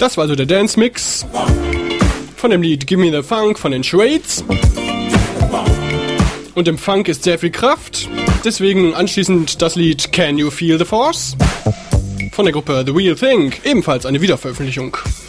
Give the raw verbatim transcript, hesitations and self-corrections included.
Das war also der Dance Mix von dem Lied Give Me the Funk von den Shades. Und im Funk ist sehr viel Kraft, deswegen anschließend das Lied Can You Feel the Force von der Gruppe The Real Thing, ebenfalls eine Wiederveröffentlichung.